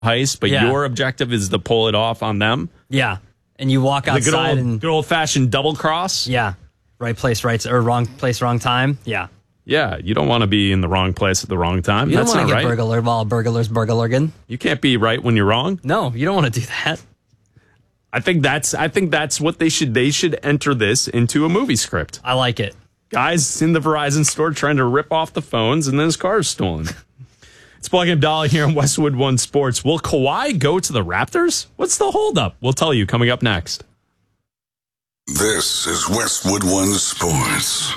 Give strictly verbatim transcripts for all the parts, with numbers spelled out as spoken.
heist, but Yeah. your objective is to pull it off on them. Yeah. And you walk The good outside old, and good old fashioned double cross. yeah, right place, right or wrong place, wrong time. Yeah. Yeah, you don't want to be in the wrong place at the wrong time. You That's don't want not to get right. burglar while burglars burglargan. You can't be right when you're wrong. No, you don't want to do that. I think that's I think that's what they should they should enter this into a movie script. I like it. Guys in the Verizon store trying to rip off the phones, and then his car is stolen. It's Plug and Dolly here on Westwood One Sports. Will Kawhi go to the Raptors? What's the holdup? We'll tell you coming up next. This is Westwood One Sports.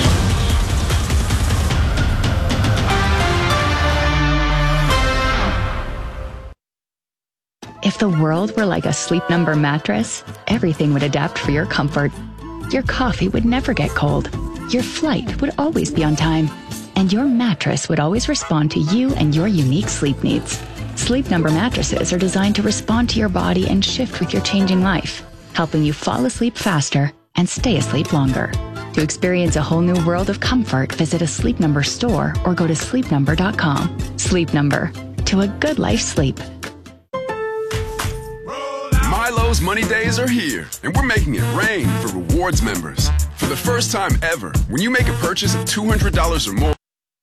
If the world were like a Sleep Number mattress, everything would adapt for your comfort. Your coffee would never get cold. Your flight would always be on time. And your mattress would always respond to you and your unique sleep needs. Sleep Number mattresses are designed to respond to your body and shift with your changing life, helping you fall asleep faster and stay asleep longer. To experience a whole new world of comfort, visit a Sleep Number store or go to sleep number dot com. Sleep Number. To a good life's sleep. Milo's Money Days are here, and we're making it rain for rewards members. For the first time ever, when you make a purchase of two hundred dollars or more.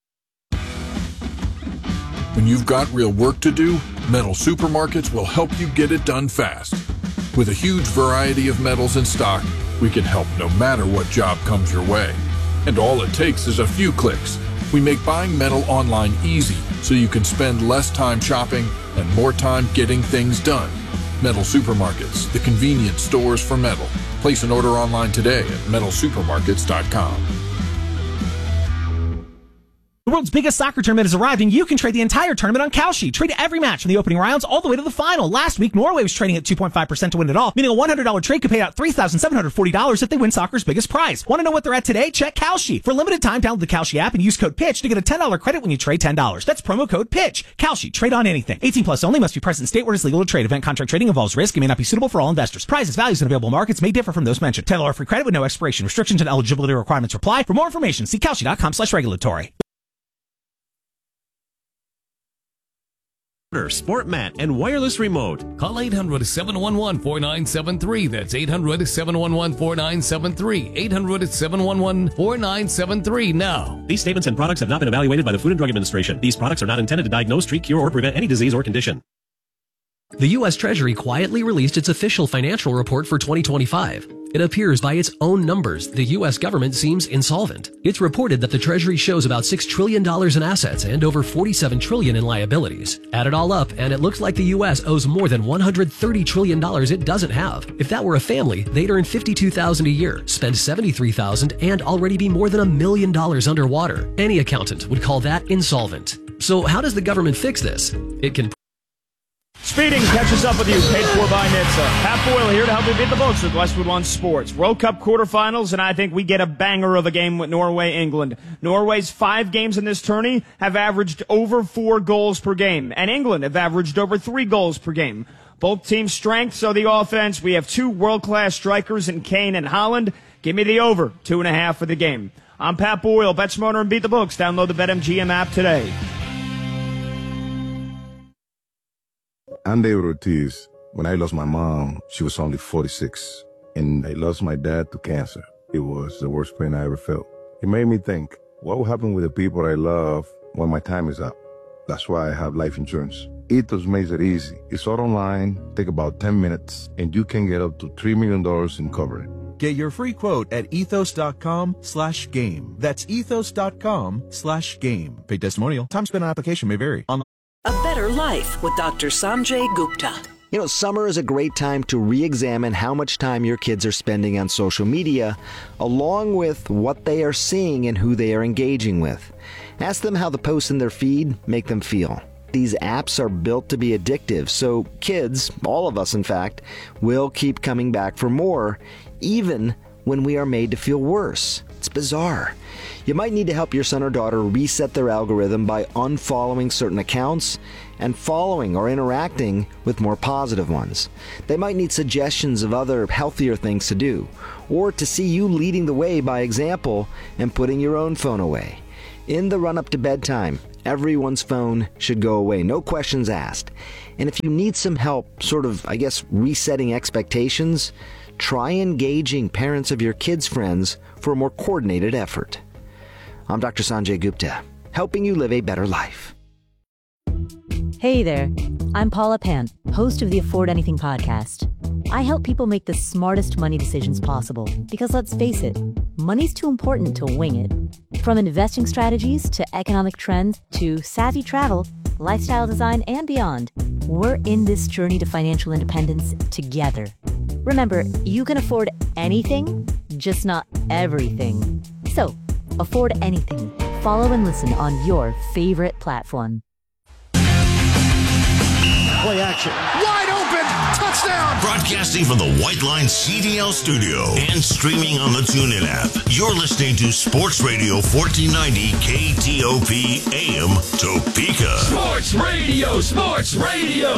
When you've got real work to do, Metal Supermarkets will help you get it done fast. With a huge variety of metals in stock, we can help no matter what job comes your way. And all it takes is a few clicks. We make buying metal online easy so you can spend less time shopping and more time getting things done. Metal Supermarkets, the convenient stores for metal. Place an order online today at metal supermarkets dot com. The world's biggest soccer tournament has arrived, and you can trade the entire tournament on Kalshi. Trade every match from the opening rounds all the way to the final. Last week, Norway was trading at two point five percent to win it all, meaning a one hundred dollars trade could pay out three thousand seven hundred forty dollars if they win soccer's biggest prize. Want to know what they're at today? Check Kalshi. For a limited time, download the Kalshi app and use code PITCH to get a ten dollars credit when you trade ten dollars. That's promo code PITCH. Kalshi. Trade on anything. eighteen plus only. Must be present in state where it's legal to trade. Event contract trading involves risk and may not be suitable for all investors. Prizes, values, and available markets may differ from those mentioned. ten dollars free credit with no expiration. Restrictions and eligibility requirements apply. For more information, see kalshi dot com slash regulatory. Sport Mat and wireless remote. Call eight hundred, seven one one, four nine seven three. That's eight hundred, seven one one, four nine seven three. eight hundred, seven one one, four nine seven three now. These statements and products have not been evaluated by the Food and Drug Administration. These products are not intended to diagnose, treat, cure, or prevent any disease or condition. The U S Treasury quietly released its official financial report for twenty twenty-five. It appears by its own numbers the U S government seems insolvent. It's reported that the Treasury shows about six trillion dollars in assets and over forty-seven trillion dollars in liabilities. Add it all up, and it looks like the U S owes more than one hundred thirty trillion dollars it doesn't have. If that were a family, they'd earn fifty-two thousand dollars a year, spend seventy-three thousand dollars, and already be more than a million dollars underwater. Any accountant would call that insolvent. So how does the government fix this? It can Speeding catches up with you, paid for by N H T S A. Pat Boyle here to help you beat the books with Westwood One Sports. World Cup quarterfinals, and I think we get a banger of a game with Norway, England. Norway's five games in this tourney have averaged over four goals per game, and England have averaged over three goals per game. Both teams' strengths are the offense. We have two world-class strikers in Kane and Holland. Give me the over, two and a half for the game. I'm Pat Boyle, Bet Smarter and Beat the Books. Download the BetMGM app today. I'm David Ortiz. When I lost my mom, she was only forty-six. And I lost my dad to cancer. It was the worst pain I ever felt. It made me think, what will happen with the people I love when my time is up? That's why I have life insurance. Ethos makes it easy. It's all online, take about ten minutes, and you can get up to three million dollars in coverage. Get your free quote at ethos.com slash game. That's ethos.com slash game. Paid testimonial. Time spent on application may vary. On A Better Life with Doctor Sanjay Gupta. You know, summer is a great time to re-examine how much time your kids are spending on social media, along with what they are seeing and who they are engaging with. Ask them how the posts in their feed make them feel. These apps are built to be addictive, so kids, all of us in fact, will keep coming back for more, even when we are made to feel worse. It's bizarre. You might need to help your son or daughter reset their algorithm by unfollowing certain accounts and following or interacting with more positive ones. They might need suggestions of other healthier things to do, or to see you leading the way by example and putting your own phone away. In the run-up to bedtime, Everyone's phone should go away, no questions asked. And if you need some help, sort of, I guess, resetting expectations, try engaging parents of your kids' friends for a more coordinated effort. I'm Doctor Sanjay Gupta, helping you live a better life. Hey there, I'm Paula Pant, host of the Afford Anything podcast. I help people make the smartest money decisions possible because, let's face it, money's too important to wing it. From investing strategies to economic trends to savvy travel, lifestyle design, and beyond, we're in this journey to financial independence together. Remember, you can afford anything, just not everything. So, afford anything. Follow and listen on your favorite platform. Play action. Wide open. Touchdown. Broadcasting from the White Line C D L studio and streaming on the TuneIn app. You're listening to Sports Radio fourteen ninety K T O P A M Topeka. Sports Radio, Sports Radio.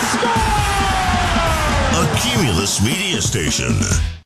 A Cumulus Media station.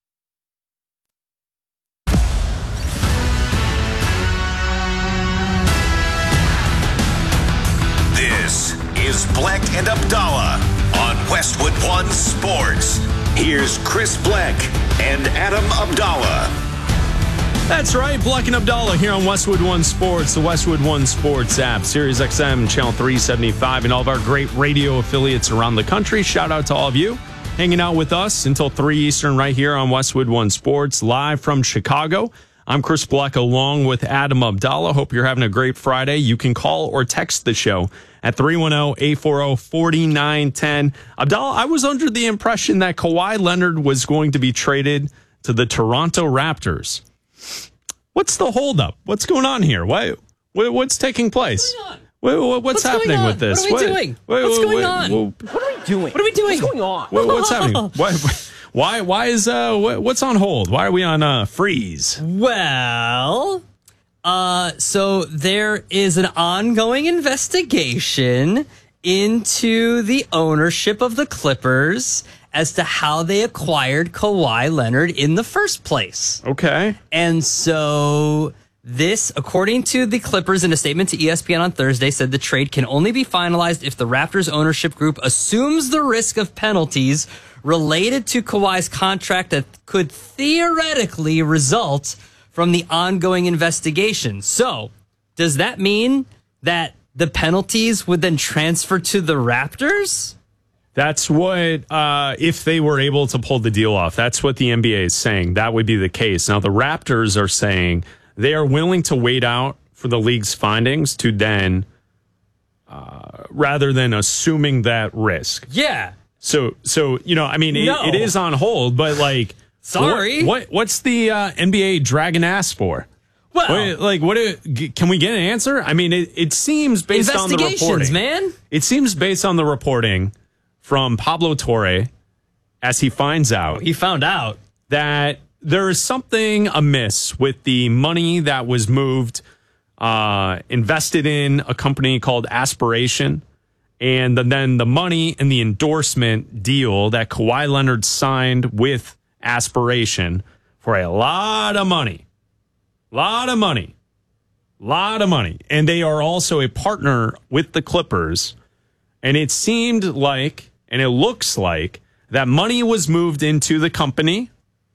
This is Black and Abdallah on Westwood One Sports. Here's Chris Black and Adam Abdallah. That's right, Black and Abdallah here on Westwood One Sports, the Westwood One Sports app, Sirius X M, Channel three seventy-five, and all of our great radio affiliates around the country. Shout out to all of you hanging out with us until three Eastern right here on Westwood One Sports, live from Chicago. I'm Chris Black along with Adam Abdallah. Hope you're having a great Friday. You can call or text the show at three one zero, eight four zero, four nine one zero. Abdallah, I was under the impression that Kawhi Leonard was going to be traded to the Toronto Raptors. What's the holdup? What's going on here? Why, what's taking place? What's, what's, what's happening with this? What are we what, doing? Wait, what's wait, going wait, on? Wait, what are we doing? What are we doing? What's going on? What, what's happening? Why, why, why is, uh, what's on hold? Why are we on uh, freeze? Well, uh, so there is an ongoing investigation into the ownership of the Clippers as to how they acquired Kawhi Leonard in the first place. Okay. And so this, according to the Clippers in a statement to E S P N on Thursday, said the trade can only be finalized if the Raptors ownership group assumes the risk of penalties related to Kawhi's contract that could theoretically result from the ongoing investigation. So, does that mean that the penalties would then transfer to the Raptors? That's what, uh, if they were able to pull the deal off, that's what the N B A is saying. That would be the case. Now, the Raptors are saying they are willing to wait out for the league's findings to then, uh, rather than assuming that risk. Yeah. So, so you know, I mean, No. it, it is on hold, but like, Sorry. what, what what's the uh, N B A dragging ass for? Well, What- like, what? do- Can we get an answer? I mean, it, it seems based on the Investigations, reporting, man. It seems based on the reporting from Pablo Torre, as he finds out, he found out that there is something amiss with the money that was moved, uh, invested in a company called Aspiration, and then the money and the endorsement deal that Kawhi Leonard signed with Aspiration for a lot of money. Lot of money. Lot of money. And they are also a partner with the Clippers. And it seemed like, and it looks like, that money was moved into the company.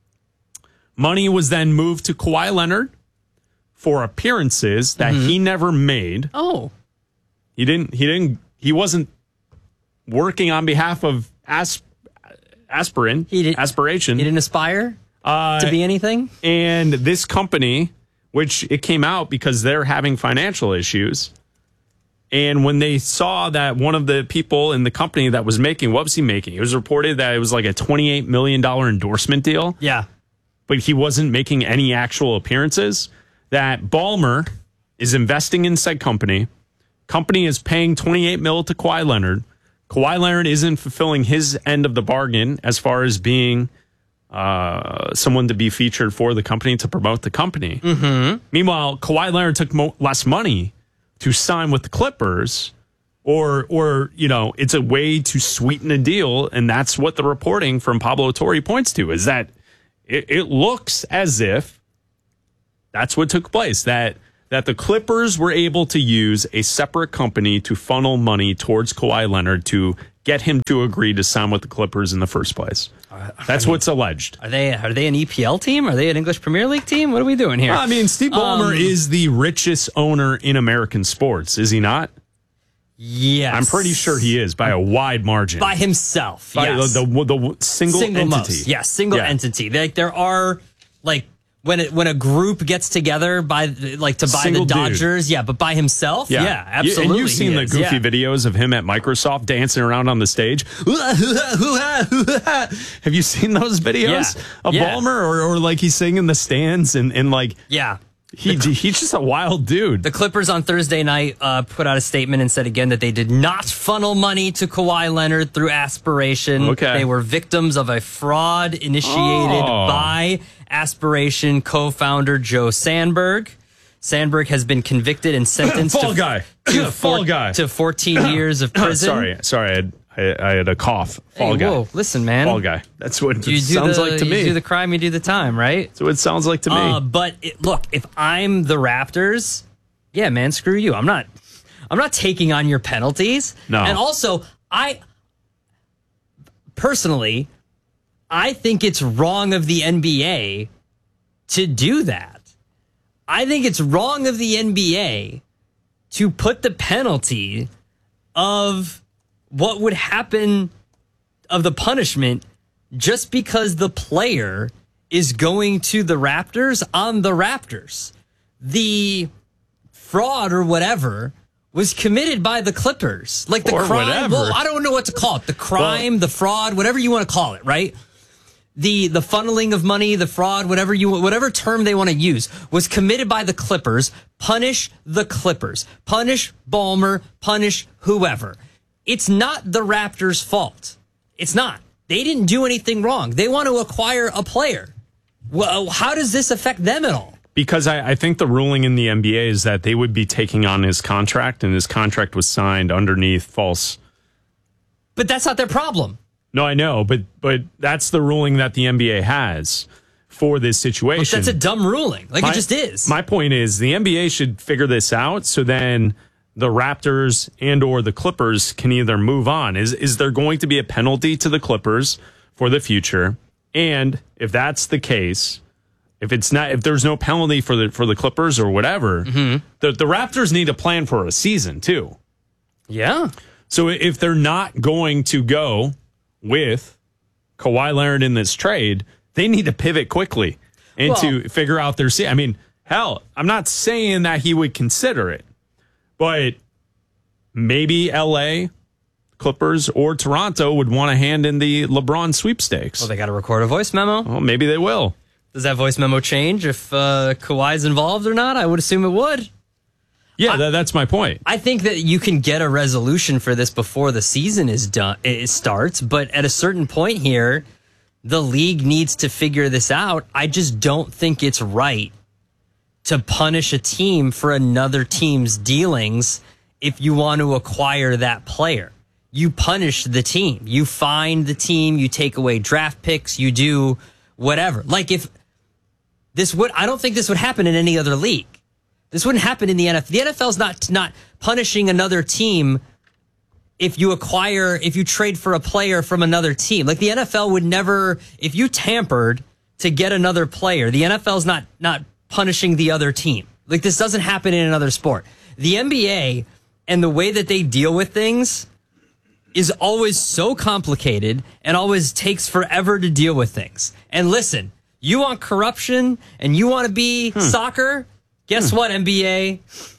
Money was then moved to Kawhi Leonard for appearances that Mhm. he never made. Oh. He didn't, he didn't, he wasn't working on behalf of Asp, Aspirin, he did, Aspiration. He didn't aspire uh, to be anything? And this company, which it came out because they're having financial issues. And when they saw that one of the people in the company that was making, what was he making? It was reported that it was like a twenty-eight million dollars endorsement deal. Yeah. But he wasn't making any actual appearances. That Ballmer is investing in said company. Company is paying twenty-eight mil to Kawhi Leonard. Kawhi Leonard isn't fulfilling his end of the bargain as far as being uh, someone to be featured for the company, to promote the company. Mm-hmm. Meanwhile, Kawhi Leonard took mo- less money to sign with the Clippers, or, or you know, it's a way to sweeten a deal, and that's what the reporting from Pablo Torre points to, is that it, it looks as if that's what took place, that that the Clippers were able to use a separate company to funnel money towards Kawhi Leonard to get him to agree to sign with the Clippers in the first place. Uh, That's I mean, what's alleged. Are they are they an E P L team? Are they an English Premier League team? What are we doing here? I mean, Steve Ballmer um, is the richest owner in American sports, is he not? Yes. I'm pretty sure he is by a wide margin. By himself, by yes. The, the, the single, single entity. Most. Yes, single yeah. entity. Like, there are, like, when it, when a group gets together by like to buy Single the Dodgers, dude. yeah, but by himself, yeah, yeah absolutely. And you've seen the is, goofy yeah. videos of him at Microsoft dancing around on the stage. Have you seen those videos yeah. of yeah. Ballmer, or, or like he's singing in the stands and, and like yeah. He he's just a wild dude. The Clippers on Thursday night uh, put out a statement and said again that they did not funnel money to Kawhi Leonard through Aspiration. Okay. They were victims of a fraud initiated oh. by Aspiration co-founder Joe Sandberg. Sandberg has been convicted and sentenced Fall to, guy. to, Fall four, guy. to fourteen years of prison. sorry, sorry, I had, I, I had a cough. Fall hey, guy. Whoa, listen, man. Fall guy. That's what you it sounds the, like to you me. You do the crime, you do the time, right? That's what it sounds like to me. Uh, but it, look, if I'm the Raptors, yeah, man, screw you. I'm not. I'm not taking on your penalties. No. And also, I personally, I think it's wrong of the N B A to do that. I think it's wrong of the N B A to put the penalty of what would happen, of the punishment, just because the player is going to the Raptors on the Raptors. The fraud or whatever was committed by the Clippers. Like the or crime. Whatever. Well, I don't know what to call it. The crime, well, the fraud, whatever you want to call it, right? The the funneling of money, the fraud, whatever you whatever term they want to use, was committed by the Clippers. Punish the Clippers. Punish Ballmer. Punish whoever. It's not the Raptors' fault. It's not. They didn't do anything wrong. They want to acquire a player. Well, how does this affect them at all? Because I, I think the ruling in the N B A is that they would be taking on his contract, and his contract was signed underneath false. But that's not their problem. No, I know, but but that's the ruling that the N B A has for this situation. But that's a dumb ruling. Like, my, it just is. My point is the N B A should figure this out so then the Raptors and or the Clippers can either move on. Is is there going to be a penalty to the Clippers for the future? And if that's the case, if it's not, if there's no penalty for the for the Clippers or whatever, mm-hmm. the the Raptors need to plan for a season too. Yeah. So if they're not going to go with Kawhi Leonard in this trade, they need to pivot quickly and well, to figure out their season. I mean, hell, I'm not saying that he would consider it, but maybe L A, Clippers, or Toronto would want to hand in the LeBron sweepstakes. Well, they got to record a voice memo. Well, maybe they will. Does that voice memo change if uh, Kawhi's involved or not? I would assume it would. Yeah, I, that, that's my point. I think that you can get a resolution for this before the season is done. It starts, but at a certain point here, the league needs to figure this out. I just don't think it's right to punish a team for another team's dealings if you want to acquire that player. You punish the team. You fine the team. You take away draft picks. You do whatever. Like if this would, I don't think this would happen in any other league. This wouldn't happen in the N F L. The N F L's not not punishing another team if you acquire, if you trade for a player from another team. Like the N F L would never, if you tampered to get another player, the N F L's not not punishing the other team. Like this doesn't happen in another sport. The N B A and the way that they deal with things is always so complicated and always takes forever to deal with things. And listen, you want corruption and you want to be hmm. soccer? Guess hmm. what, N B A?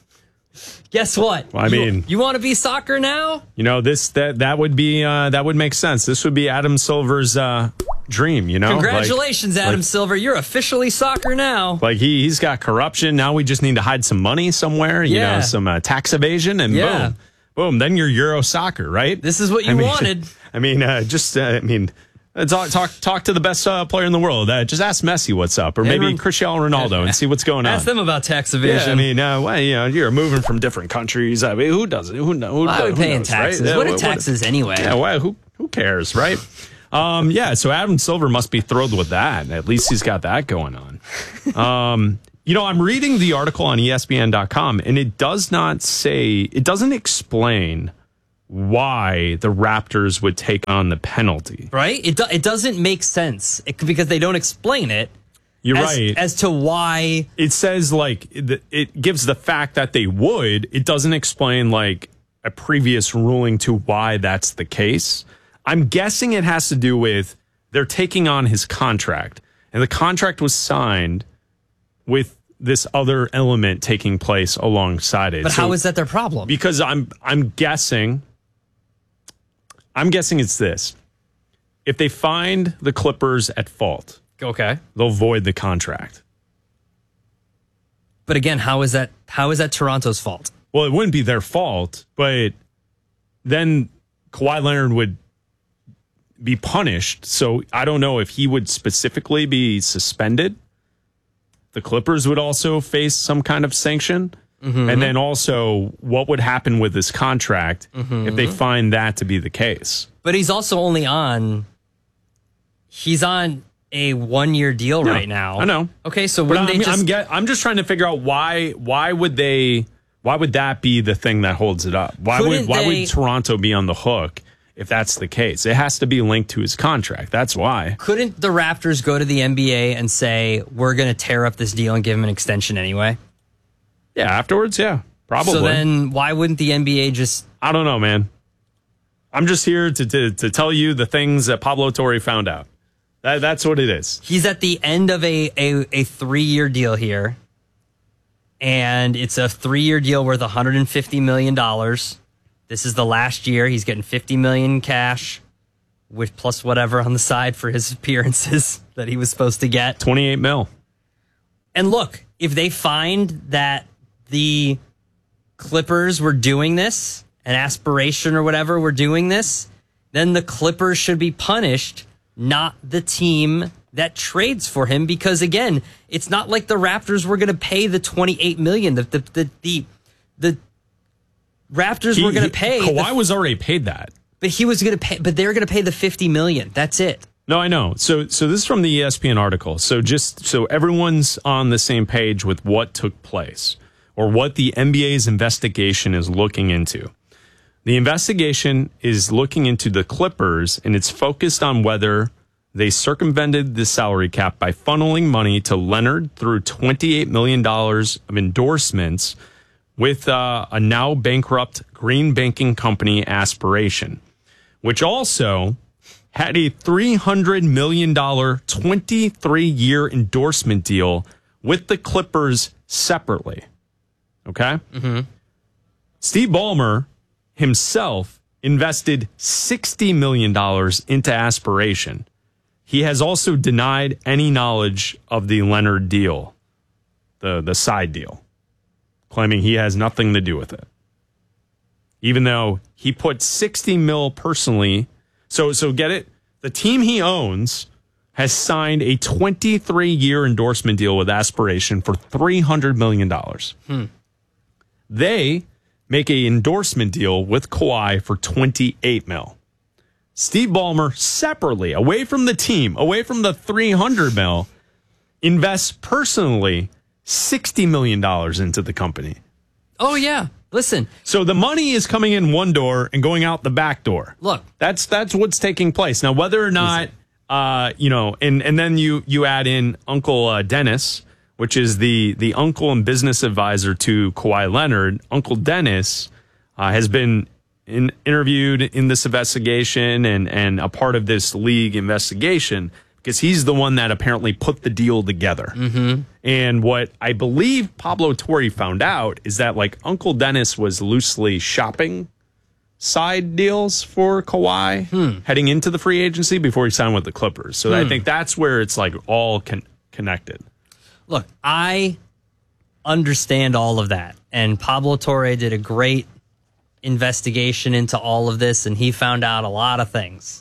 Guess what? Well, I you, mean, you want to be soccer now? You know, this that that would be uh, that would make sense. This would be Adam Silver's uh, dream. You know, congratulations, like, Adam like, Silver. You're officially soccer now. Like he he's got corruption. Now we just need to hide some money somewhere. You yeah. know, some uh, tax evasion, and yeah. boom, boom. Then you're Euro soccer, right? This is what you I mean, wanted. I mean, uh, just uh, I mean. Talk, talk talk to the best uh, player in the world. Uh, just ask Messi what's up, or maybe and, Cristiano Ronaldo, and see what's going on. Ask them about tax evasion. Yeah, I mean, uh, well, you know, you're moving from different countries. I mean, who does it? Who, who, why are we who paying knows, taxes? Right? What yeah, are taxes what, anyway? Yeah, well, who who cares, right? um, yeah, so Adam Silver must be thrilled with that. At least he's got that going on. Um, You know, I'm reading the article on E S P N dot com, and it does not say, it doesn't explain why the Raptors would take on the penalty. Right? It, do, it doesn't make sense it, because they don't explain it. You're as, right. As to why. It says, like, it, it gives the fact that they would. It doesn't explain, like, a previous ruling to why that's the case. I'm guessing it has to do with they're taking on his contract, and the contract was signed with this other element taking place alongside it. But so, how is that their problem? Because I'm I'm guessing I'm guessing it's this. If they find the Clippers at fault, okay, they'll void the contract. But again, how is that how is that Toronto's fault? Well, it wouldn't be their fault, but then Kawhi Leonard would be punished. So I don't know if he would specifically be suspended. The Clippers would also face some kind of sanction. Mm-hmm. And then also, what would happen with this contract mm-hmm. if they find that to be the case? But he's also only on, he's on a one-year deal yeah, right now. I know. Okay, so when when they I'm, just... I'm, get, I'm just trying to figure out why why would they, why would that be the thing that holds it up? Why would why they, would Toronto be on the hook if that's the case? It has to be linked to his contract. That's why. Couldn't the Raptors go to the N B A and say, we're going to tear up this deal and give him an extension anyway? Yeah, afterwards, yeah, probably. So then why wouldn't the N B A just... I don't know, man. I'm just here to to, to tell you the things that Pablo Torre found out. That, that's what it is. He's at the end of a, a, a three-year deal here. And it's a three-year deal worth one hundred fifty million dollars. This is the last year. He's getting fifty million dollars cash, with plus whatever on the side for his appearances that he was supposed to get. twenty-eight mil. And look, if they find that the Clippers were doing this, an aspiration or whatever were doing this, then the Clippers should be punished, not the team that trades for him. Because again, it's not like the Raptors were going to pay the twenty-eight million dollars. The the the the, the Raptors he, were going to pay. Kawhi the, was already paid that, but he was going to pay. But they were going to pay the fifty million dollars. That's it. No, I know. So, so this is from the E S P N article. So just so everyone's on the same page with what took place or what the N B A's investigation is looking into. The investigation is looking into the Clippers, and it's focused on whether they circumvented the salary cap by funneling money to Leonard through twenty-eight million dollars of endorsements with uh, a now bankrupt green banking company Aspiration, which also had a three hundred million dollars twenty-three year endorsement deal with the Clippers separately. Okay? Mm-hmm. Steve Ballmer himself invested sixty million dollars into Aspiration. He has also denied any knowledge of the Leonard deal, the, the side deal, claiming he has nothing to do with it. Even though he put sixty mil personally. So, so get it? The team he owns has signed a twenty-three year endorsement deal with Aspiration for three hundred million dollars. Hmm. They make an endorsement deal with Kawhi for twenty-eight mil. Steve Ballmer separately, away from the team, away from the three hundred mil, invests personally sixty million dollars into the company. Oh, yeah. Listen. So the money is coming in one door and going out the back door. Look. That's that's what's taking place. Now, whether or not, uh, you know, and, and then you, you add in Uncle uh, Dennis, which is the, the uncle and business advisor to Kawhi Leonard. Uncle Dennis uh, has been in, interviewed in this investigation and, and a part of this league investigation because he's the one that apparently put the deal together. Mm-hmm. And what I believe Pablo Torre found out is that, like, Uncle Dennis was loosely shopping side deals for Kawhi hmm. heading into the free agency before he signed with the Clippers. So hmm. I think that's where it's, like, all con- connected. Look, I understand all of that. And Pablo Torre did a great investigation into all of this, and he found out a lot of things.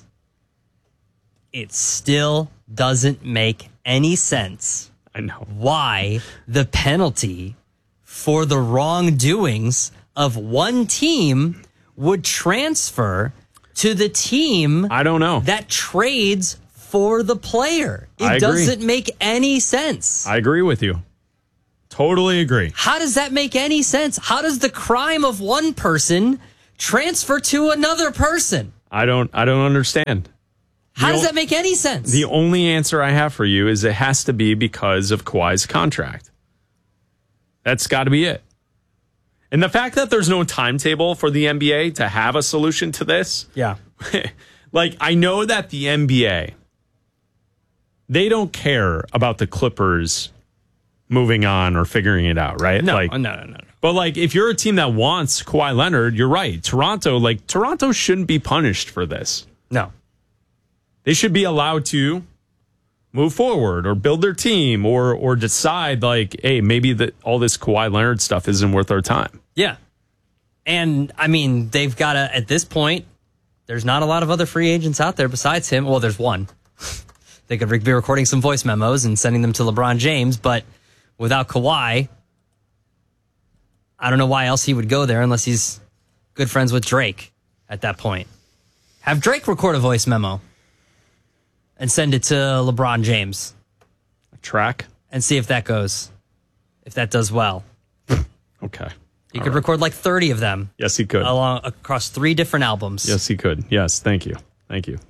It still doesn't make any sense. I know why the penalty for the wrongdoings of one team would transfer to the team. I don't know. That trades for the player. It I agree. doesn't make any sense. I agree with you. Totally agree. How does that make any sense? How does the crime of one person transfer to another person? I don't I don't understand. How The does o- that make any sense? The only answer I have for you is it has to be because of Kawhi's contract. That's got to be it. And the fact that there's no timetable for the N B A to have a solution to this. Yeah. Like, I know that the N B A, they don't care about the Clippers moving on or figuring it out, right? No, like, no, no, no. But, like, if you're a team that wants Kawhi Leonard, you're right. Toronto, like, Toronto shouldn't be punished for this. No. They should be allowed to move forward or build their team or or decide, like, hey, maybe that all this Kawhi Leonard stuff isn't worth our time. Yeah. And, I mean, they've got to, at this point, there's not a lot of other free agents out there besides him. Well, there's one. They could be recording some voice memos and sending them to LeBron James, but without Kawhi, I don't know why else he would go there unless he's good friends with Drake at that point. Have Drake record a voice memo and send it to LeBron James. A track? And see if that goes, if that does well. Okay. He All could right. record like thirty of them. Yes, he could. Along across three different albums. Yes, he could. Yes, thank you. Thank you.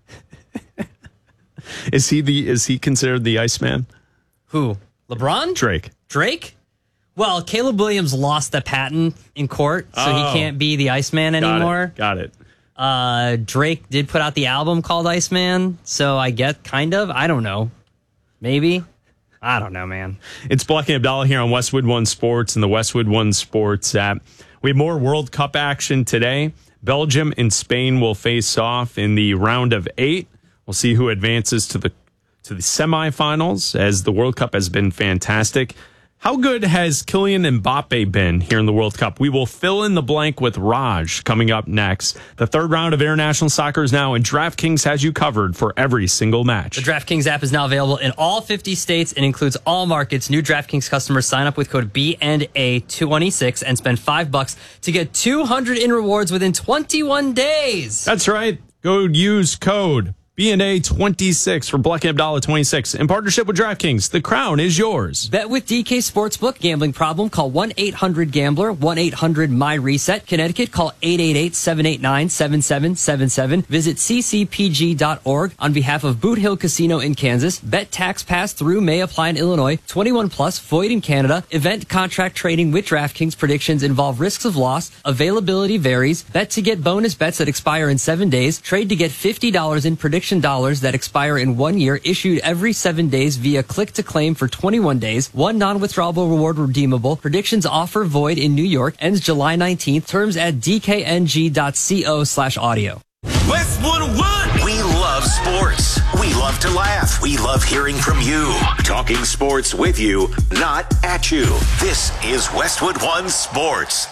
Is he the is he considered the Iceman? Who? LeBron? Drake. Drake? Well, Caleb Williams lost the patent in court, so Oh. he can't be the Iceman Got anymore. it. Got it. Uh, Drake did put out the album called Iceman, so I get kind of. I don't know. Maybe. I don't know, man. It's Black and Abdallah here on Westwood One Sports and the Westwood One Sports app. We have more World Cup action today. Belgium and Spain will face off in the round of eight. We'll see who advances to the to the semifinals, as the World Cup has been fantastic. How good has Kylian Mbappe been here in the World Cup? We will fill in the blank with Raj coming up next. The third round of international soccer is now, and DraftKings has you covered for every single match. The DraftKings app is now available in all fifty states and includes all markets. New DraftKings customers sign up with code B and A twenty-six and spend five bucks to get two hundred in rewards within twenty-one days. That's right. Go use code B and A twenty-six for Black and Abdallah twenty-six. In partnership with DraftKings, the crown is yours. Bet with D K Sportsbook. Gambling problem? Call one eight hundred gambler, one eight hundred M Y reset. Connecticut, call eight eight eight, seven eight nine, seven seven seven seven. Visit c c p g dot org on behalf of Boot Hill Casino in Kansas. Bet tax pass through may apply in Illinois. twenty-one plus, void in Canada. Event contract trading with DraftKings. Predictions involve risks of loss. Availability varies. Bet to get bonus bets that expire in seven days. Trade to get fifty dollars in prediction dollars that expire in one year, issued every seven days via click to claim for twenty-one days. One non-withdrawable reward redeemable. Predictions offer void in New York. Ends July nineteenth. Terms at d k n g dot co slash audio. Westwood One. We love sports. We love to laugh. We love hearing from you. Talking sports with you, not at you. This is Westwood One Sports.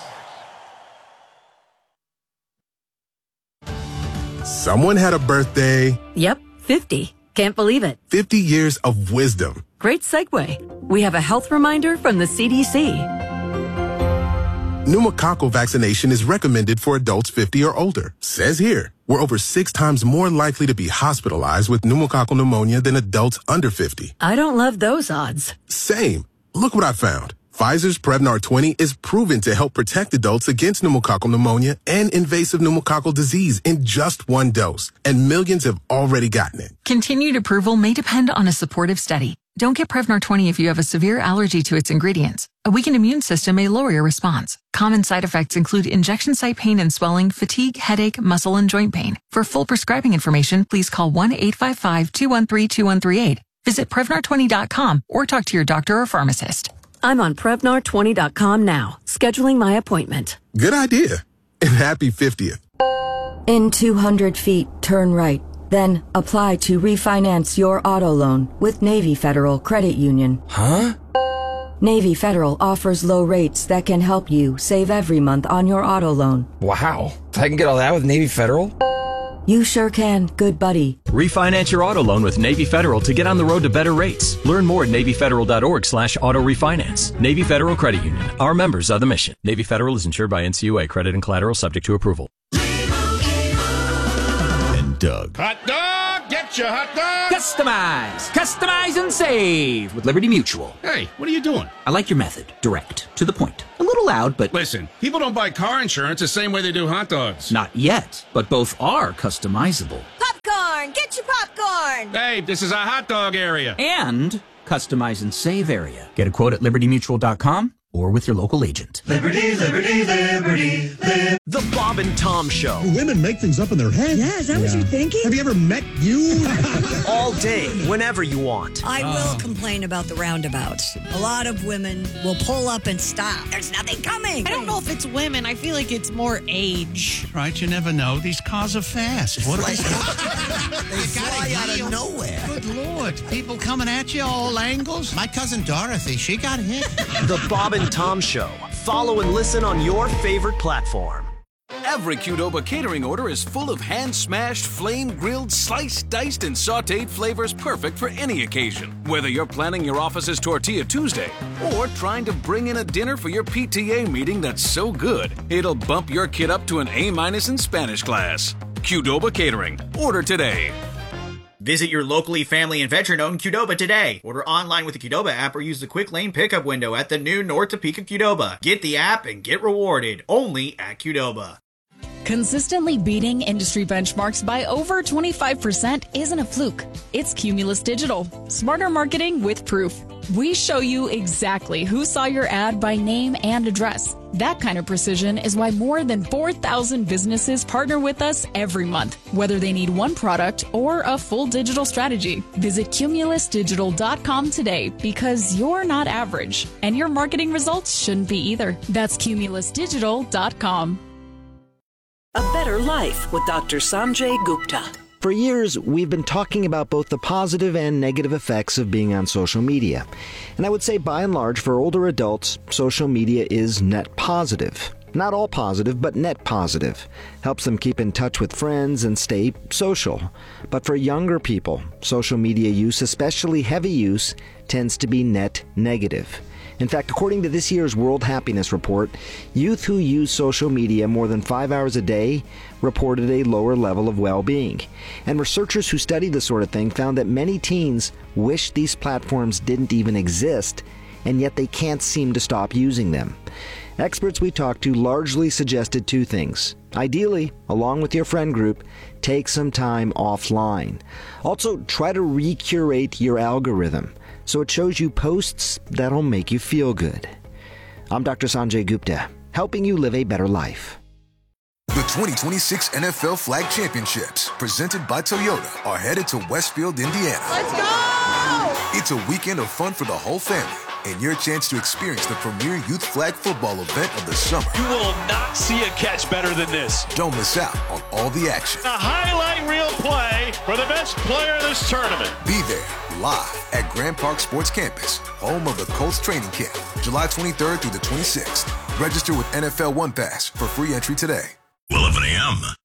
Someone had a birthday. Yep, fifty. Can't believe it. fifty years of wisdom. Great segue. We have a health reminder from the C D C. Pneumococcal vaccination is recommended for adults fifty or older. Says here, we're over six times more likely to be hospitalized with pneumococcal pneumonia than adults under fifty. I don't love those odds. Same. Look what I found. Pfizer's Prevnar twenty is proven to help protect adults against pneumococcal pneumonia and invasive pneumococcal disease in just one dose. And millions have already gotten it. Continued approval may depend on a supportive study. Don't get Prevnar twenty if you have a severe allergy to its ingredients. A weakened immune system may lower your response. Common side effects include injection site pain and swelling, fatigue, headache, muscle, and joint pain. For full prescribing information, please call one eight five five, two one three, two one three eight. Visit Prevnar twenty dot com or talk to your doctor or pharmacist. I'm on Prevnar twenty dot com now, scheduling my appointment. Good idea. And happy fiftieth. In two hundred feet, turn right. Then apply to refinance your auto loan with Navy Federal Credit Union. Huh? Navy Federal offers low rates that can help you save every month on your auto loan. Wow. I can get all that with Navy Federal? You sure can, good buddy. Refinance your auto loan with Navy Federal to get on the road to better rates. Learn more at navy federal dot org slash auto refinance. Navy Federal Credit Union. Our members are the mission. Navy Federal is insured by N C U A. Credit and collateral subject to approval. And Doug. Hot dog, get Gotcha, hot dog! Customize, customize and save with Liberty Mutual. Hey, what are you doing? I like your method. Direct, to the point. A little loud, but... Listen, people don't buy car insurance the same way they do hot dogs. Not yet, but both are customizable. Popcorn! Get your popcorn! Hey, this is a hot dog area. And customize and save area. Get a quote at liberty mutual dot com or with your local agent. Liberty, liberty, liberty, liberty. The Bob and Tom Show. Do women make things up in their head? Yeah, is that yeah. what you're thinking? Have you ever met you? All day, whenever you want. I oh. will complain about the roundabouts. A lot of women will pull up and stop. There's nothing coming. I don't know if it's women. I feel like it's more age. Right, you never know. These cars are fast. What they fly out of nowhere. Good Lord. People coming at you all angles. My cousin Dorothy, she got hit. The Bob and Tom Show. Follow and listen on your favorite platform. Every Qdoba catering order is full of hand-smashed, flame-grilled, sliced, diced, and sautéed flavors perfect for any occasion. Whether you're planning your office's Tortilla Tuesday or trying to bring in a dinner for your P T A meeting that's so good, it'll bump your kid up to an A-minus in Spanish class. Qdoba Catering. Order today. Visit your locally family and veteran-owned Qdoba today. Order online with the Qdoba app or use the quick lane pickup window at the new North Topeka Qdoba. Get the app and get rewarded only at Qdoba. Consistently beating industry benchmarks by over twenty-five percent isn't a fluke. It's Cumulus Digital. Smarter marketing with proof. We show you exactly who saw your ad by name and address. That kind of precision is why more than four thousand businesses partner with us every month, whether they need one product or a full digital strategy. Visit cumulus digital dot com today because you're not average, and your marketing results shouldn't be either. That's cumulus digital dot com. A Better Life with Doctor Sanjay Gupta. For years, we've been talking about both the positive and negative effects of being on social media. And I would say, by and large, for older adults, social media is net positive. Not all positive, but net positive. Helps them keep in touch with friends and stay social. But for younger people, social media use, especially heavy use, tends to be net negative. In fact, according to this year's World Happiness Report, youth who use social media more than five hours a day reported a lower level of well-being. And researchers who studied this sort of thing found that many teens wish these platforms didn't even exist, and yet they can't seem to stop using them. Experts we talked to largely suggested two things. Ideally, along with your friend group, take some time offline. Also, try to recurate your algorithm so it shows you posts that'll make you feel good. I'm Doctor Sanjay Gupta, helping you live a better life. The twenty twenty-six N F L Flag Championships, presented by Toyota, are headed to Westfield, Indiana. Let's go! It's a weekend of fun for the whole family and your chance to experience the premier youth flag football event of the summer. You will not see a catch better than this. Don't miss out on all the action. A highlight reel play for the best player in this tournament. Be there live at Grand Park Sports Campus, home of the Colts training camp, July twenty-third through the twenty-sixth. Register with N F L One Pass for free entry today. eleven a.m.